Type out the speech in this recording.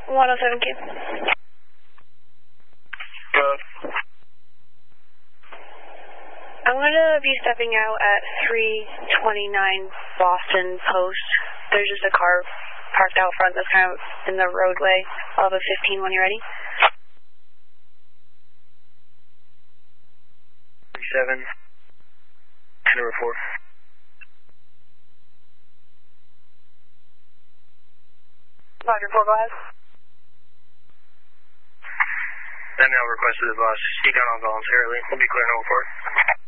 107Q. I'm going to be stepping out at 329 Boston Post. There's just a car parked out front that's kind of in the roadway. I'll have a 15 when you're ready. 37, number 4. Roger, 4, go ahead. And now requested the bus. Speak on voluntarily. We'll be clear number 4.